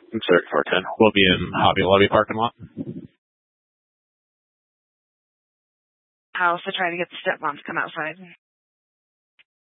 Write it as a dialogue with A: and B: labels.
A: I'm sorry, 410. We'll be in Hobby Lobby parking lot.
B: I also try to get the stepmom to come outside.